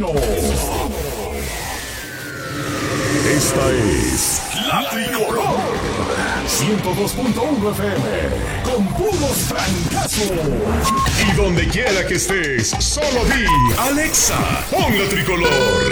Estreno. Esta es La Tricolor 102.1 FM con puros francazos. Y donde quiera que estés, solo di Alexa, pon La Tricolor.